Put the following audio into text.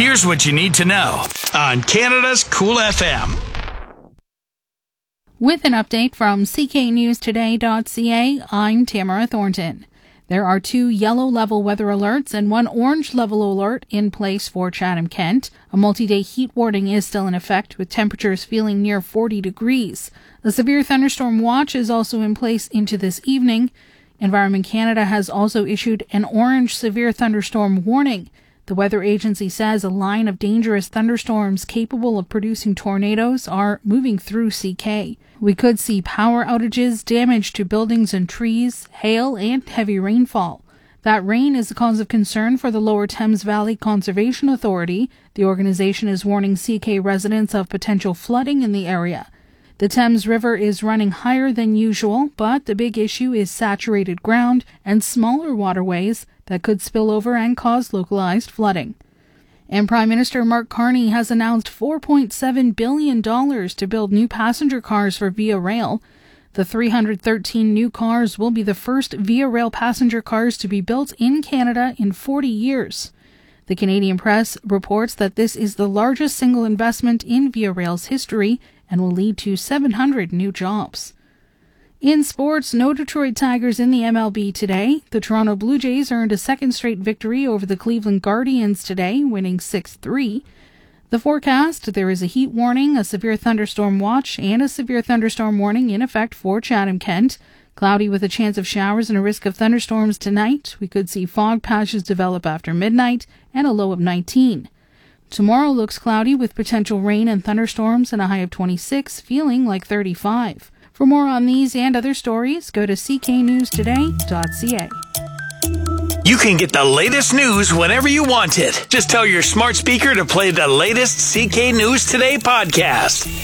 Here's what you need to know on Canada's Cool FM. With an update from cknewstoday.ca, I'm Tamara Thornton. There are 2 yellow level weather alerts and 1 orange level alert in place for Chatham-Kent. A multi-day heat warning is still in effect, with temperatures feeling near 40 degrees. A severe thunderstorm watch is also in place into this evening. Environment Canada has also issued an orange severe thunderstorm warning. The weather agency says a line of dangerous thunderstorms capable of producing tornadoes are moving through CK. We could see power outages, damage to buildings and trees, hail, and heavy rainfall. That rain is a cause of concern for the Lower Thames Valley Conservation Authority. The organization is warning CK residents of potential flooding in the area. The Thames River is running higher than usual, but the big issue is saturated ground and smaller waterways that could spill over and cause localized flooding. And Prime Minister Mark Carney has announced $4.7 billion to build new passenger cars for Via Rail. The 313 new cars will be the first Via Rail passenger cars to be built in Canada in 40 years. The Canadian Press reports that this is the largest single investment in Via Rail's history and will lead to 700 new jobs. In sports, no Detroit Tigers in the MLB today. The Toronto Blue Jays earned a second straight victory over the Cleveland Guardians today, winning 6-3. The forecast, there is a heat warning, a severe thunderstorm watch, and a severe thunderstorm warning in effect for Chatham-Kent. Cloudy with a chance of showers and a risk of thunderstorms tonight. We could see fog patches develop after midnight and a low of 19. Tomorrow looks cloudy with potential rain and thunderstorms and a high of 26, feeling like 35. For more on these and other stories, go to cknewstoday.ca. You can get the latest news whenever you want it. Just tell your smart speaker to play the latest CK News Today podcast.